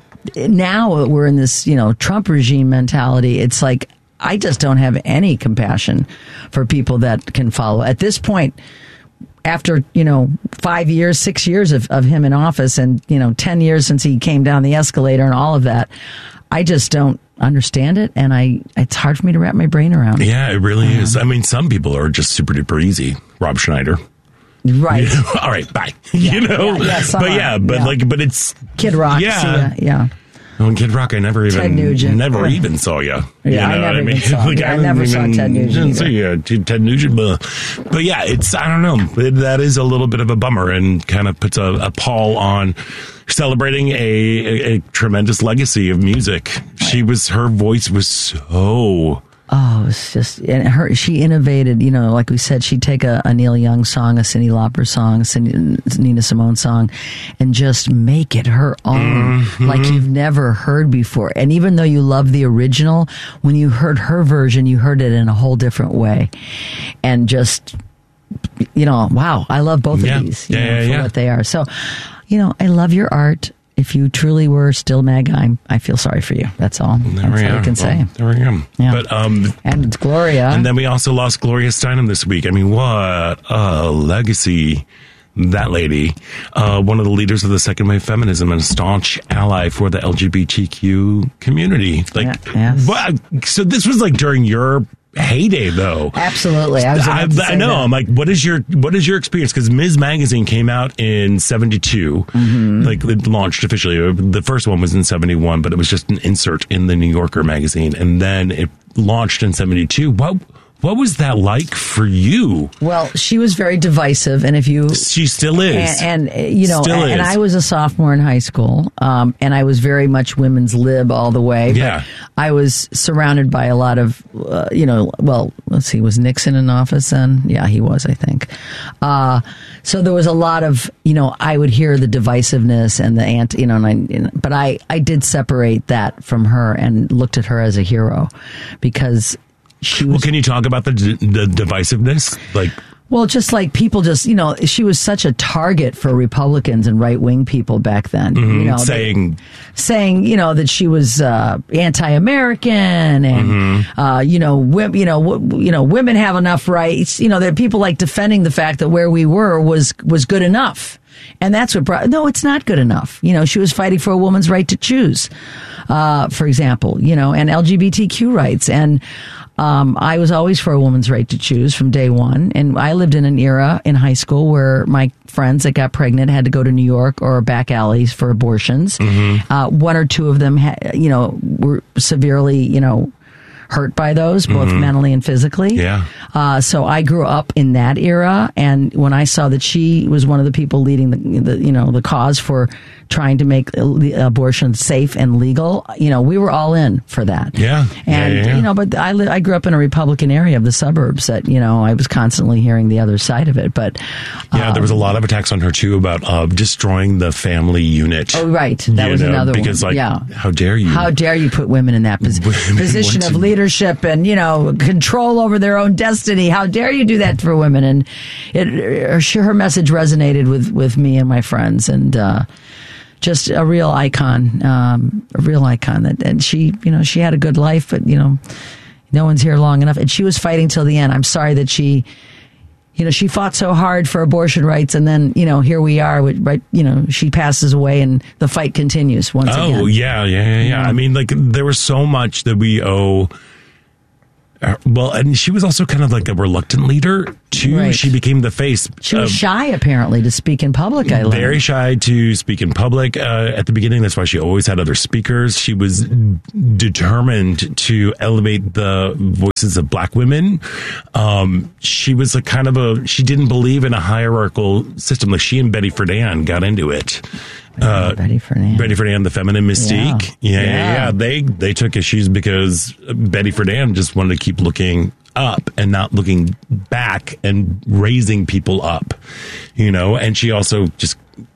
now we're in this, you know, Trump regime mentality. It's like, I just don't have any compassion for people that can follow. At this point, after, you know, five years, six years of, of him in office and, you know, ten years since he came down the escalator and all of that, I just don't understand it. And I, it's hard for me to wrap my brain around it. Yeah, it really is. I mean, some people are just super duper easy. Rob Schneider. Right. You know, all right, bye. Yeah, you know, yeah, yeah, some but are, yeah, but yeah. like, but it's Kid Rock. Yeah. Yeah. Yeah. on Kid Rock. I never even, Ted Nugent. never Right. even saw you. Yeah, you know I never what I mean? even saw him. Yeah, I didn't never saw even- Ted Nugent didn't see you, Ted Nugent, but, but yeah, it's I don't know. It, that is a little bit of a bummer and kind of puts a, a pall on celebrating a, a, a tremendous legacy of music. She was her voice was so. Oh, it's just, and her, she innovated, you know, like we said, she'd take a, a Neil Young song, a Cyndi Lauper song, a Cyndi, Nina Simone song, and just make it her own, Mm-hmm. like you've never heard before. And even though you love the original, when you heard her version, you heard it in a whole different way. And just, you know, wow, I love both Yeah. of these, you Yeah, know, yeah, for yeah. what they are. So, you know, I love your art. If you truly were still MAGA, I'm, I feel sorry for you. That's all. There That's we all are. I can say. Well, there we go. Yeah. But um, and Gloria. and then we also lost Gloria Steinem this week. I mean, what a legacy that lady! Uh, one of the leaders of the second wave feminism and a staunch ally for the L G B T Q community. Like, Yeah, yes. what? So this was like during your heyday, though. Absolutely. I was I, about to I say know. that. I'm like, what is your what is your experience? Because Miz Magazine came out in seventy-two, Mm-hmm. like it launched officially. The first one was in seventy-one, but it was just an insert in the New Yorker magazine, and then it launched in seventy-two. What what was that like for you? Well, she was very divisive, and if you, She still is, and, and uh, you know, Still and, and is. I was a sophomore in high school, um, and I was very much women's lib all the way. But Yeah. I was surrounded by a lot of, uh, you know, well, let's see, was Nixon in office then? Yeah, he was, I think. Uh, so there was a lot of, you know, I would hear the divisiveness and the anti, you know, and I, you know, but I, I did separate that from her and looked at her as a hero because she was. Well, can you talk about the the divisiveness? Like, Well, just like people just, you know, she was such a target for Republicans and right wing people back then. mhm, You know, they- saying saying, you know, that she was uh, anti-American and, Mm-hmm. uh, you know, women, you know, w- you know, women have enough rights. You know, there are people like defending the fact that where we were was was good enough. And that's what brought, no, it's not good enough. You know, she was fighting for a woman's right to choose, uh, for example, you know, and L G B T Q rights. And, um, I was always for a woman's right to choose from day one. And I lived in an era in high school where my friends that got pregnant had to go to New York or back alleys for abortions. Uh, one or two of them, ha- you know, were severely, you know, hurt by those, both Mhm. mentally and physically. Yeah. Uh, so I grew up in that era, and when I saw that she was one of the people leading the, the you know, the cause for trying to make the abortion safe and legal, you know, we were all in for that. Yeah. And, yeah, yeah, yeah. you know, but I, li- I grew up in a Republican area of the suburbs that, you know, I was constantly hearing the other side of it. But yeah, there was a lot of attacks on her too about uh, destroying the family unit. Oh, right. That You was know, another because, one. like, yeah. how dare you? How dare you put women in that pos- Women position want of to- leadership leadership and, you know, control over their own destiny. How dare you do that for women? And it, her, her message resonated with, with me and my friends, and uh, just a real icon, um, a real icon. That, and she, you know, she had a good life, but, you know, no one's here long enough. And she was fighting till the end. I'm sorry that she... You know, she fought so hard for abortion rights, and then, you know, here we are, with, right, you know, she passes away and the fight continues once oh, again. Oh, yeah, yeah, yeah, yeah. I mean, like, there was so much that we owe. Uh, well, and she was also kind of like a reluctant leader, too. Right. She became the face. She was of, shy, apparently, to speak in public, I learned. Very shy to speak in public uh, at the beginning. That's why she always had other speakers. She was determined to elevate the voices of black women. Um, she was a kind of a, she didn't believe in a hierarchical system. Like, she and Betty Friedan got into it. Uh, Betty Friedan. Betty Friedan, the feminine mystique. Yeah. Yeah, yeah, Yeah. yeah. They they took issues because Betty Friedan just wanted to keep looking up and not looking back and raising people up, you know. And she also just,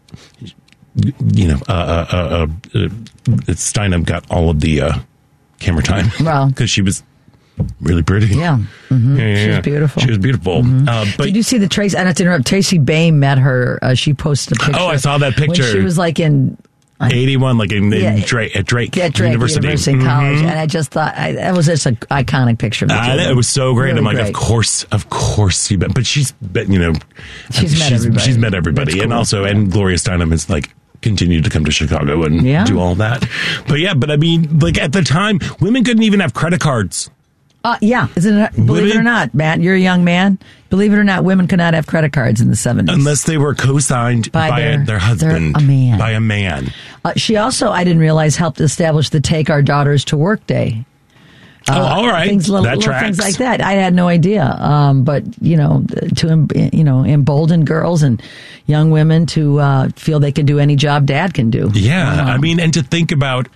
you know, uh, uh, uh, uh, Steinem got all of the uh, camera time. Well, because she was really pretty. Yeah. Mm-hmm. Yeah, yeah, She was yeah. beautiful. She was beautiful. Mhm. Uh, but Did you see the Tracy? I have to interrupt. Tracy Bain met her. Uh, she posted a picture. Oh, I saw that picture. When she was like in eighty-one, like in, in Yeah. Drake, at Drake, yeah, Drake University, University College, Mhm. and I just thought I, that was just an iconic picture. Of the two Uh, of them. it was so great. Really I'm like, great. of course, of course, you bet. But she's, bet, you know, She's met everybody. She's met everybody, That's and cool. also, and Gloria Steinem has like continued to come to Chicago and Yeah. do all that. But yeah, but I mean, like at the time, women couldn't even have credit cards. Uh, yeah, isn't it? Believe it Women- or not, Matt, you're a young man. Believe it or not, women could not have credit cards in the seventies. Unless they were co-signed By by, their- a, their husband, their- a man. by a man. Uh, she also, I didn't realize, helped establish the Take Our Daughters to Work Day. Oh, all right. Things, little, That little things tracks. like that. I had no idea. Um, but you know, to em- you know, embolden girls and young women to uh, feel they can do any job dad can do. Yeah, Wow. I mean, and to think about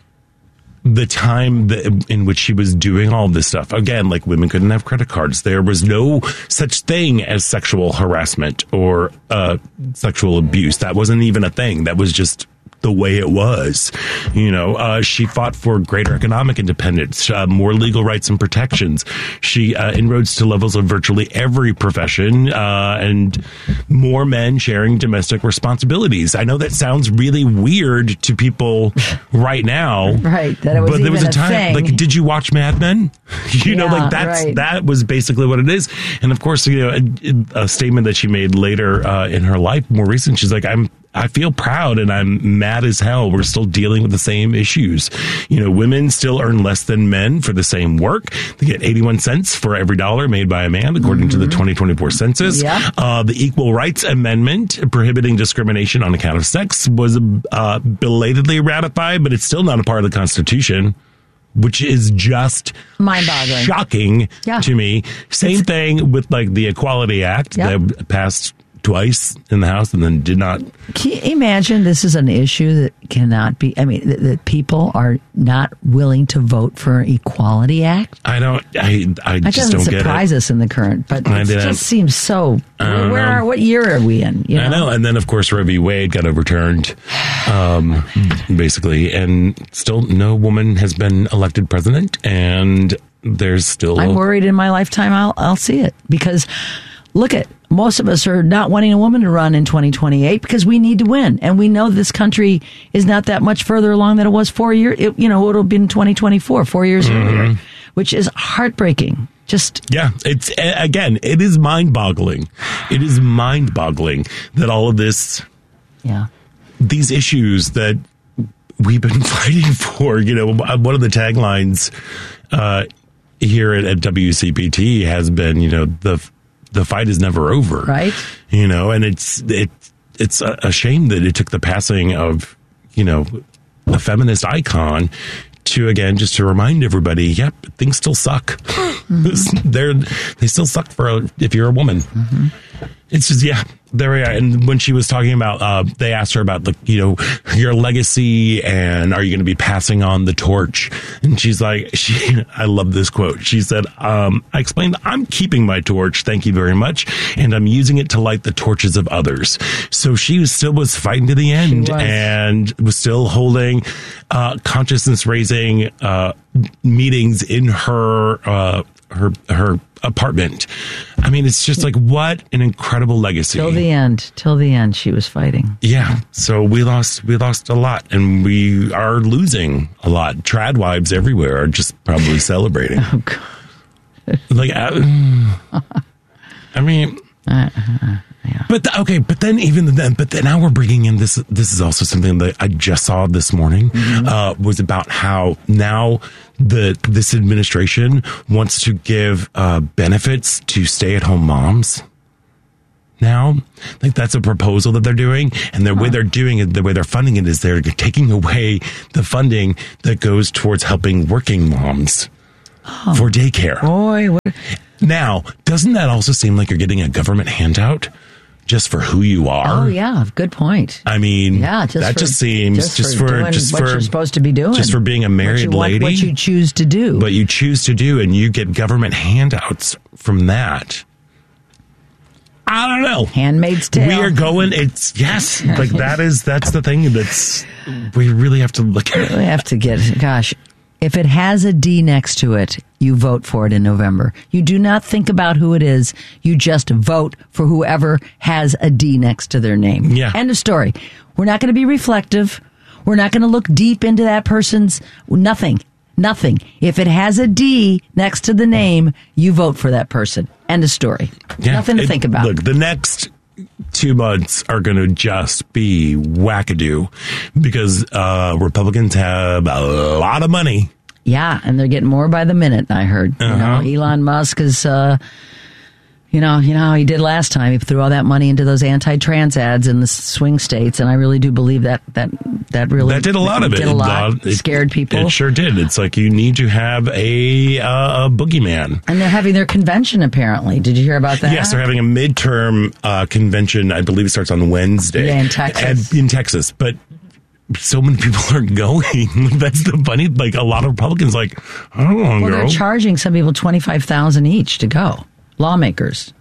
the time that, in which she was doing all this stuff. Again, like women couldn't have credit cards. There was no such thing as sexual harassment or uh, sexual abuse. That wasn't even a thing. That was just the way it was. You know, uh, she fought for greater economic independence, uh, more legal rights and protections. She uh, inroads to levels of virtually every profession, uh, and more men sharing domestic responsibilities. I know that sounds really weird to people right now. Right, that it was but there was even a time, a thing. like, did you watch Mad Men? You know, Yeah, like that's, right. that was basically what it is. And of course, you know, a, a statement that she made later uh, in her life, more recent, she's like, I'm, I feel proud and I'm mad as hell. We're still dealing with the same issues. You know, women still earn less than men for the same work. They get eighty-one cents for every dollar made by a man, according Mm-hmm. to the twenty twenty-four census. Yeah. Uh, the Equal Rights Amendment prohibiting discrimination on account of sex was uh, belatedly ratified, but it's still not a part of the Constitution, which is just Mind-boggling. shocking Yeah. to me. Same thing with like the Equality Act Yep. that passed twice in the House and then did not. Can you imagine this is an issue that cannot be, I mean, that, that people are not willing to vote for an Equality Act? I don't. I. I That just doesn't don't get surprise it. us in the current, but I it didn't. just seems so. I Where, don't where know. are, what year are we in? You know? I know, and then of course Roe v. Wade got overturned, um, basically, and still no woman has been elected president, and there's still. I'm worried in my lifetime I'll, I'll see it because look at most of us are not wanting a woman to run in twenty twenty-eight because we need to win. And we know this country is not that much further along than it was four years. It, you know, it'll be in twenty twenty-four, four years Mm-hmm. earlier, which is heartbreaking. Just Yeah, it's a- again, it is mind-boggling. It is mind-boggling that all of this, yeah, these issues that we've been fighting for. You know, one of the taglines uh, here at, at W C P T has been, you know, the the fight is never over. Right. You know, and it's it it's a, a shame that it took the passing of, you know, a feminist icon to, again, just to remind everybody, yep, things still suck. Mm-hmm. They're they still suck for a, if you're a woman. Mm-hmm. It's just, yeah, there we are. And when she was talking about, uh, they asked her about, like, you know, your legacy and are you going to be passing on the torch? And she's like, she, I love this quote. She said, um, I explained, I'm keeping my torch. Thank you very much. And I'm using it to light the torches of others. So she was, still was fighting to the end was. and was still holding, uh, consciousness raising, uh, meetings in her, uh, her, her apartment. I mean, it's just like, what an incredible legacy. Till the end, till the end, she was fighting. Yeah. So we lost, we lost a lot, and we are losing a lot. Trad wives everywhere are just probably celebrating. Oh, God. Like, I, I mean, uh-huh. Yeah. But the, okay, but then even then, but then now we're bringing in this. This is also something that I just saw this morning. Mm-hmm. Uh, was about how now the this administration wants to give uh, benefits to stay-at-home moms. Now, like that's a proposal that they're doing, and the huh. way they're doing it, the way they're funding it is they're taking away the funding that goes towards helping working moms oh. for daycare. Boy, what? Now, doesn't that also seem like you're getting a government handout just for who you are? Oh, yeah. Good point. I mean, yeah, just that for, just seems just, just for, for doing just what for you're supposed to be doing. Just for being a married what you, lady. What, what you choose to do. What you choose to do, and you get government handouts from that. I don't know. Handmaid's Tale. We are going, it's, yes, like that is, that's the thing that's, we really have to look at. We have to get, gosh, if it has a D next to it, you vote for it in November. You do not think about who it is. You just vote for whoever has a D next to their name. Yeah. End of story. We're not going to be reflective. We're not going to look deep into that person's, nothing. Nothing. If it has a D next to the name, you vote for that person. End of story. Yeah, Nothing to it, think about. Look, the next two months are going to just be wackadoo because uh, Republicans have a lot of money. Yeah, and they're getting more by the minute, I heard. Uh-huh. You know, Elon Musk is... Uh, You know, you know how he did last time. He threw all that money into those anti-trans ads in the swing states, and I really do believe that that that really that did a lot of it. Did a lot. It, scared people. It sure did. It's like you need to have a uh, a boogeyman. And they're having their convention. Apparently, did you hear about that? Yes, they're having a midterm uh, convention. I believe it starts on Wednesday. Yeah, in Texas. At, in Texas, but. So many people are going. That's the funny. Like a lot of Republicans, like I don't want to well, go. They're charging some people twenty five thousand each to go. Lawmakers.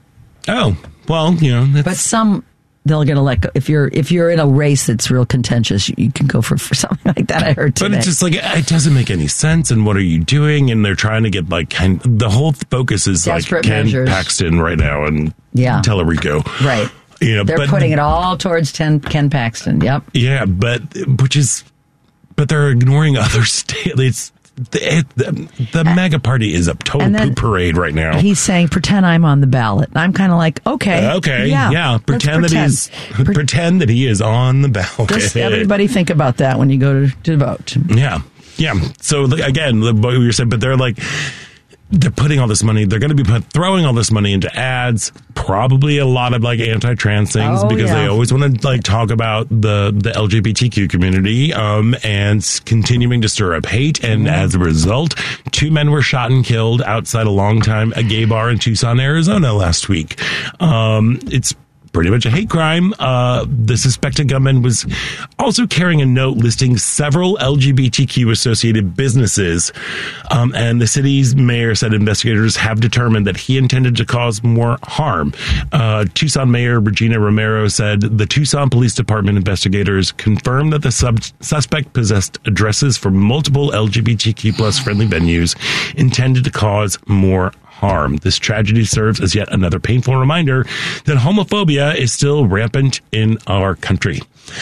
Oh well, you know. That's... But some they'll get elected if you're if you're in a race that's real contentious. You can go for, for something like that. I heard today. But it's just like it doesn't make any sense. And what are you doing? And they're trying to get like kind. The whole focus is Desperate like Ken measures. Paxton right now and yeah. Tellerico. Right. You know, they're but, putting it all towards ten, Ken Paxton. Yep. Yeah, but which is, but they're ignoring other states. The, the, the MAGA party is a total poop parade right now. He's saying, pretend I'm on the ballot. I'm kind of like, okay. Uh, okay. Yeah. yeah. Pretend, pretend that he's, Pre- pretend that he is on the ballot. Just everybody think about that when you go to, to vote. Yeah. Yeah. So again, what you were saying, but they're like, they're putting all this money, they're going to be put, throwing all this money into ads, probably a lot of like anti-trans things oh, because yeah. they always want to like talk about the, the L G B T Q community um, and continuing to stir up hate. And mm-hmm. as a result, two men were shot and killed outside a long time, a gay bar in Tucson, Arizona last week. Um, it's pretty much a hate crime. Uh, the suspected gunman was also carrying a note listing several L G B T Q associated businesses. Um, and the city's mayor said investigators have determined that he intended to cause more harm. Uh, Tucson Mayor Regina Romero said the Tucson Police Department investigators confirmed that the sub- suspect possessed addresses for multiple L G B T Q plus friendly venues intended to cause more harm. This tragedy serves as yet another painful reminder that homophobia is still rampant in our country.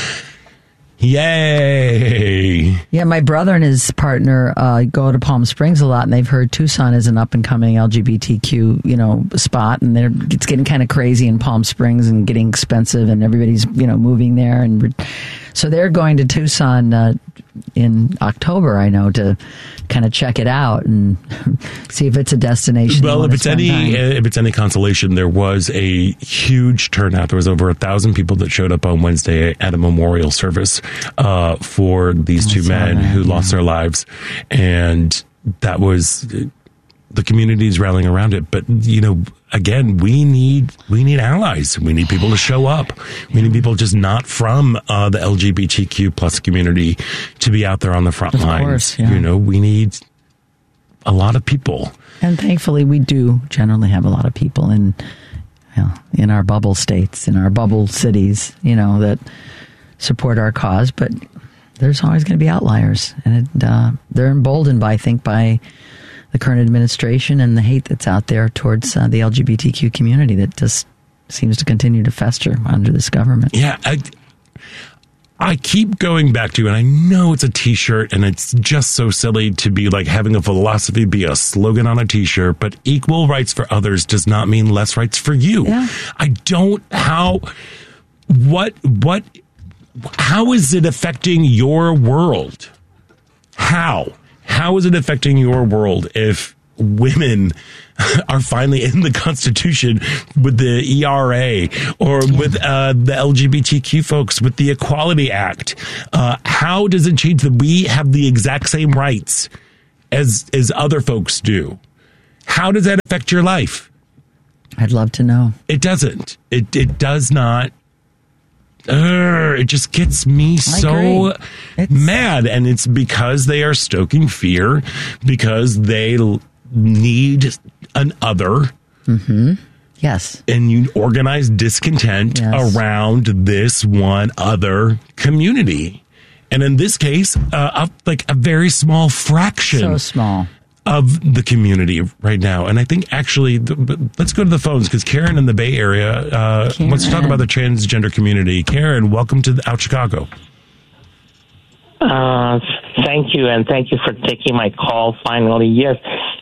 Yay! Yeah, my brother and his partner uh, go to Palm Springs a lot, and they've heard Tucson is an up-and-coming L G B T Q, you know, spot, and they're, it's getting kind of crazy in Palm Springs and getting expensive, and everybody's, you know, moving there, and re- so they're going to Tucson uh, in October, I know, to kind of check it out and see if it's a destination. Well, if it's any time. if it's any consolation, there was a huge turnout. There was over a thousand people that showed up on Wednesday at a memorial service uh, for these two men that, who yeah. lost their lives, and that was the community is rallying around it. But, you know, again, we need we need allies. We need people to show up. We need people just not from uh, the L G B T Q plus community to be out there on the front of lines. Course, yeah. You know, we need a lot of people. And thankfully, we do generally have a lot of people in, you know, in our bubble states, in our bubble cities, you know, that support our cause. But there's always going to be outliers. And it, uh, they're emboldened, by, I think, by the current administration and the hate that's out there towards uh, the L G B T Q community that just seems to continue to fester under this government. Yeah, I, I keep going back to, and I know it's a T-shirt, and it's just so silly to be like having a philosophy be a slogan on a T-shirt, but equal rights for others does not mean less rights for you. Yeah. I don't, how, what, what, how is it affecting your world? How? How is it affecting your world if women are finally in the Constitution with the E R A or with uh, the L G B T Q folks with the Equality Act? Uh, how does it change that we have the exact same rights as as other folks do? How does that affect your life? I'd love to know. It doesn't. It it does not. Uh, it just gets me so mad, and it's because they are stoking fear, because they l- need an other. Mm-hmm. Yes. And you organize discontent yes. around this one other community. And in this case, uh, a, like a very small fraction. So small. Of the community right now. And I think actually, the, but let's go to the phones, because Karen in the Bay Area uh, wants to talk about the transgender community. Karen, welcome to the Out Chicago. Uh, thank you, and thank you for taking my call finally. Yes,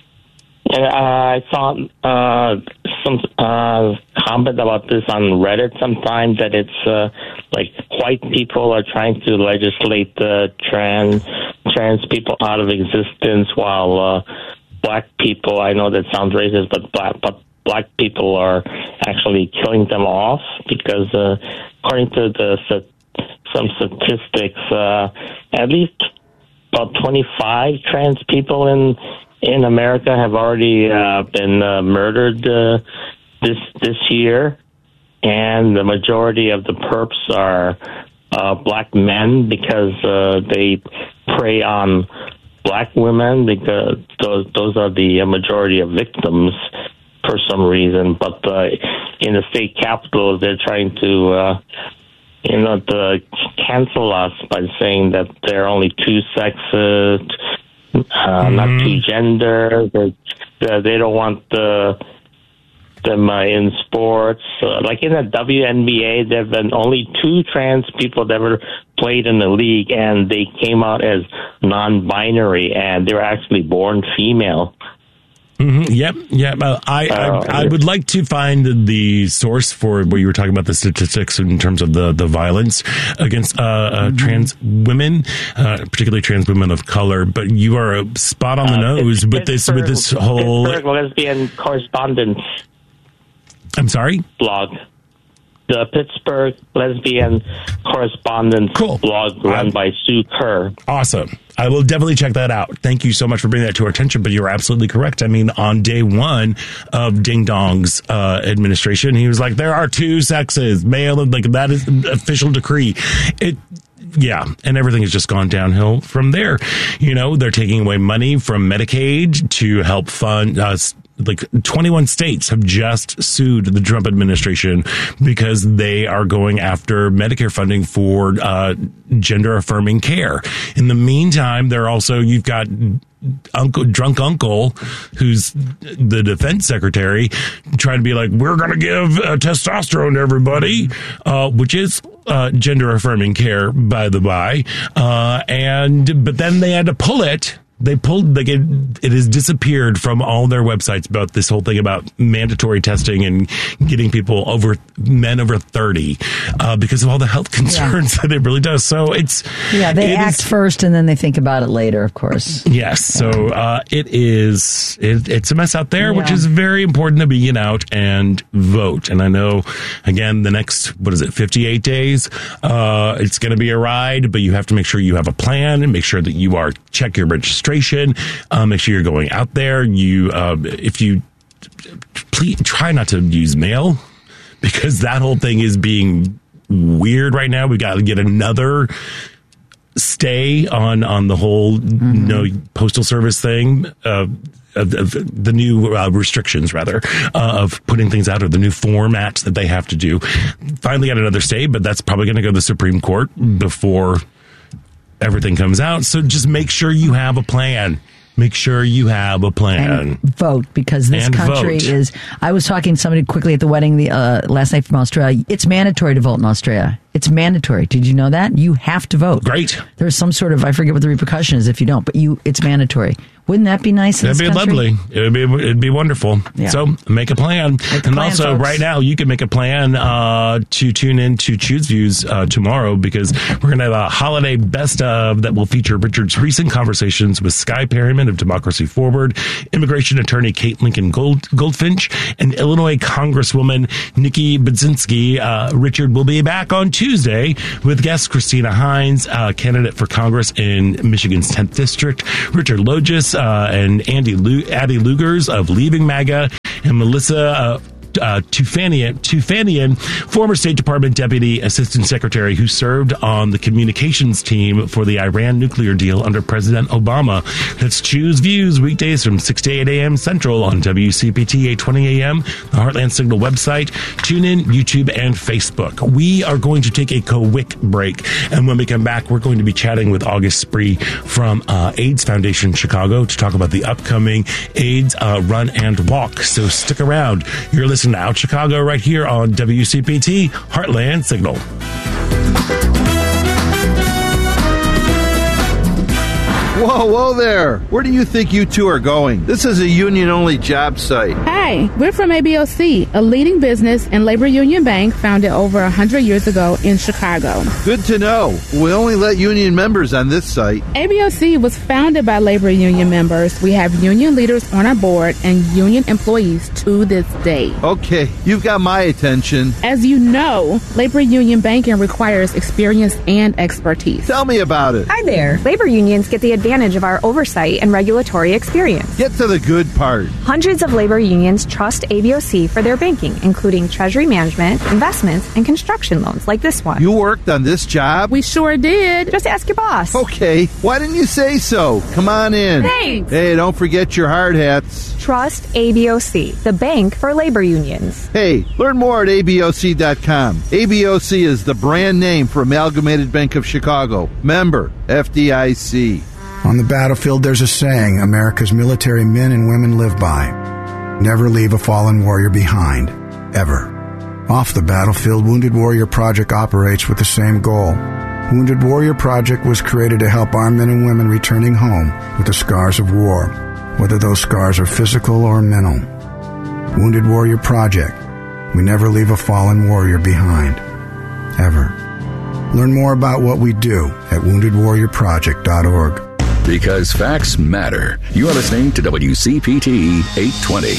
uh, I saw uh, some uh, comment about this on Reddit sometime, that it's uh, like white people are trying to legislate the trans trans people out of existence, while uh, black people, I know that sounds racist, but black but black people are actually killing them off, because uh, according to the some statistics, uh, at least about twenty-five trans people in in America have already uh, been uh, murdered uh, this this year, and the majority of the perps are uh, black men, because uh, they prey on black women, because those those are the majority of victims for some reason. But uh, in the state capitol, they're trying to uh, you know to cancel us by saying that there are only two sexes, uh, mm-hmm. not two genders. They, they don't want the them uh, in sports. Uh, like in the W N B A, there have been only two trans people that ever played in the league, and they came out as non-binary, and they were actually born female. Mm-hmm. Yep, yep. Uh, I, uh, I I would like to find the source for what you were talking about, the statistics in terms of the, the violence against uh, uh, mm-hmm. trans women, uh, particularly trans women of color. But you are a spot on the uh, nose with this with this whole Pittsburgh Lesbian Correspondence. I'm sorry? Blog. The Pittsburgh Lesbian Correspondence cool. blog run um, by Sue Kerr. Awesome. I will definitely check that out. Thank you so much for bringing that to our attention, but you're absolutely correct. I mean, on day one of Ding Dong's uh, administration, he was like, there are two sexes, male, and like that is an official decree. It Yeah, and everything has just gone downhill from there. You know, they're taking away money from Medicaid to help fund us. Like twenty-one states have just sued the Trump administration because they are going after Medicare funding for uh, gender affirming care. In the meantime, they're also, you've got Uncle Drunk Uncle, who's the defense secretary, trying to be like, we're going to give uh, testosterone to everybody, uh, which is uh, gender affirming care, by the by. Uh, and but then they had to pull it. They pulled, like it, it has disappeared from all their websites about this whole thing about mandatory testing and getting people over, men over thirty, uh, because of all the health concerns yeah. that it really does. So it's. Yeah, they it act is, first and then they think about it later, of course. Yes. So uh, it is, it, it's a mess out there, yeah. which is very important to be get out and vote. And I know, again, the next, what is it, fifty-eight days, uh, it's going to be a ride, but you have to make sure you have a plan and make sure that you are, check your registration. demonstration. Uh, make sure you're going out there. You, uh, if you please try not to use mail, because that whole thing is being weird right now. We got to get another stay on on the whole mm-hmm. no postal service thing. Uh, Of, of the new uh, restrictions, rather, uh, of putting things out, or the new formats that they have to do. Finally got another stay, but that's probably going to go to the Supreme Court before everything comes out. So just make sure you have a plan. Make sure you have a plan. And vote, because this and country vote. is... I was talking to somebody quickly at the wedding the uh, last night from Australia. It's mandatory to vote in Australia. It's mandatory. Did you know that? You have to vote. Great. There's some sort of... I forget what the repercussion is if you don't, but you it's mandatory. Wouldn't that be nice in That'd this be country? lovely. It would be, it'd be wonderful. Yeah. So make a plan. Make and plan, also, folks. right now, you can make a plan uh, to tune in to Choose Views uh, tomorrow, because we're going to have a holiday best of that will feature Richard's recent conversations with Sky Perryman of Democracy Forward, immigration attorney Kate Lincoln Gold, Goldfinch, and Illinois Congresswoman Nikki Budzinski. Uh, Richard will be back on Tuesday with guest Christina Hines, uh, candidate for Congress in Michigan's tenth District, Richard Logis, uh, and Andy Lu- Addie Lugers of Leaving MAGA, and Melissa uh, Uh, Tufanian, Tufanian, former State Department Deputy Assistant Secretary who served on the communications team for the Iran nuclear deal under President Obama. Let's Choose Views weekdays from six to eight a.m. Central on W C P T eight twenty a.m., the Heartland Signal website, TuneIn, YouTube, and Facebook. We are going to take a quick break, and when we come back, we're going to be chatting with August Spree from uh, AIDS Foundation Chicago to talk about the upcoming AIDS uh, Run and Walk. So stick around. You're listening to Out Chicago right here on W C P T Heartland Signal. Whoa, whoa there. Where do you think you two are going? This is a union-only job site. Hi, we're from A B O C, a leading business and labor union bank founded over one hundred years ago in Chicago. Good to know. We only let union members on this site. A B O C was founded by labor union members. We have union leaders on our board and union employees to this day. Okay, you've got my attention. As you know, labor union banking requires experience and expertise. Tell me about it. Hi there. Labor unions get the advantage of our oversight and regulatory experience. Get to the good part. Hundreds of labor unions trust A B O C for their banking, including treasury management, investments, and construction loans like this one. You worked on this job? We sure did. Just ask your boss. Okay. Why didn't you say so? Come on in. Thanks. Hey, don't forget your hard hats. Trust A B O C, the bank for labor unions. Hey, learn more at A B O C dot com. A B O C is the brand name for Amalgamated Bank of Chicago. Member, F D I C. On the battlefield, there's a saying America's military men and women live by. Never leave a fallen warrior behind. Ever. Off the battlefield, Wounded Warrior Project operates with the same goal. Wounded Warrior Project was created to help our men and women returning home with the scars of war, whether those scars are physical or mental. Wounded Warrior Project. We never leave a fallen warrior behind. Ever. Learn more about what we do at wounded warrior project dot org. Because facts matter. You are listening to W C P T eight twenty.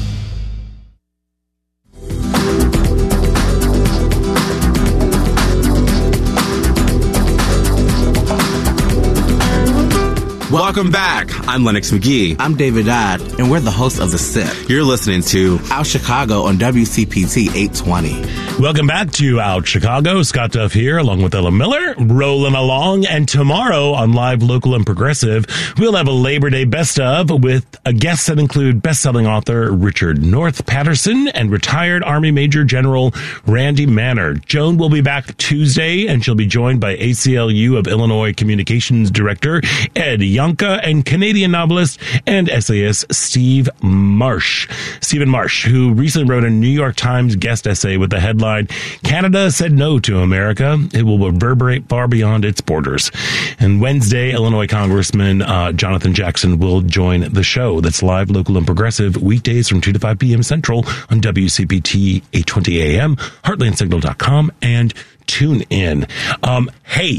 Welcome back. I'm Lennox McGee. I'm David Dodd, and we're the hosts of The Sip. You're listening to Out Chicago on W C P T eight twenty. Welcome back to Out Chicago. Scott Duff here, along with Ella Miller, rolling along. And tomorrow on Live, Local, and Progressive, we'll have a Labor Day Best Of with a guest that include best-selling author Richard North Patterson and retired Army Major General Randy Manner. Joan will be back Tuesday, and she'll be joined by A C L U of Illinois Communications Director Ed Yonka and Canadian novelist and essayist Steve Marsh. Stephen Marsh, who recently wrote a New York Times guest essay with the headline, Canada Said No to America. It will reverberate far beyond its borders. And Wednesday, Illinois Congressman uh, Jonathan Jackson will join the show. That's Live, Local, and Progressive, weekdays from two to five p.m. Central on W C P T eight twenty a.m., heartland signal dot com, and tune in. Um, hey,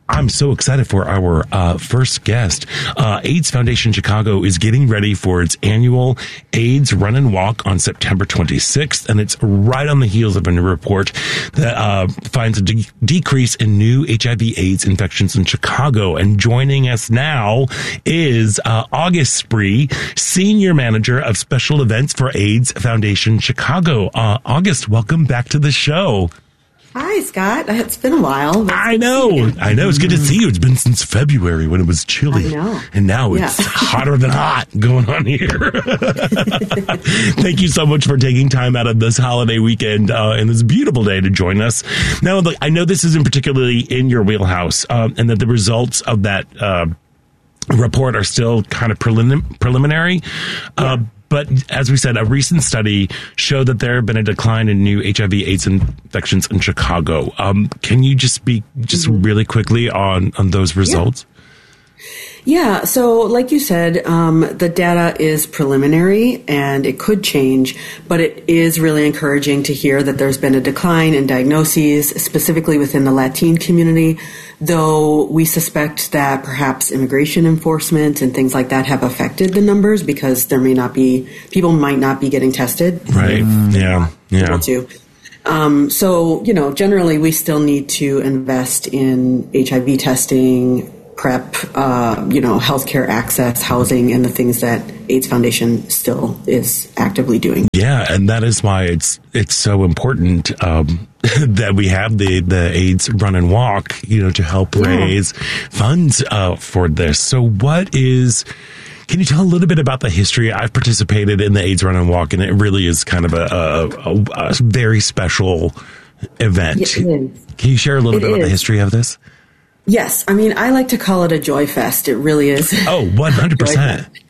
I'm so excited for our uh, first guest. Uh, AIDS Foundation Chicago is getting ready for its annual AIDS Run and Walk on September twenty-sixth, and it's right on the heels of a new report that uh, finds a de- decrease in new H I V AIDS infections in Chicago. And joining us now is uh, August Spree, Senior Manager of Special Events for AIDS Foundation Chicago. Uh, August, welcome back to the show. Hi, Scott. It's been a while. I know. I know. It's good to see you. It's been since February when it was chilly. I know. And now Yeah. it's hotter than hot going on here. Thank you so much for taking time out of this holiday weekend uh, and this beautiful day to join us. Now, look, I know this isn't particularly in your wheelhouse um, and that the results of that uh, report are still kind of prelim- preliminary. Uh, But as we said, a recent study showed that there had been a decline in new H I V AIDS infections in Chicago. Um, can you just speak just mm-hmm. really quickly on, on those results? Yeah, so like you said, um, the data is preliminary and it could change, but it is really encouraging to hear that there's been a decline in diagnoses, specifically within the Latin community, though we suspect that perhaps immigration enforcement and things like that have affected the numbers because there may not be, people might not be getting tested. Right, yeah, yeah. To. Um, so, you know, generally we still need to invest in H I V testing, PrEP, uh, you know, healthcare access, housing, and the things that AIDS Foundation still is actively doing. Yeah, and that is why it's it's so important um, that we have the, the AIDS Run and Walk, you know, to help Yeah. raise funds uh, for this. So what is... Can you tell a little bit about the history? I've participated in the AIDS Run and Walk, and it really is kind of a, a, a, a very special event. It is. Can you share a little It bit about is. the history of this? Yes, I mean, I like to call it a joy fest. It really is. Oh, one hundred percent.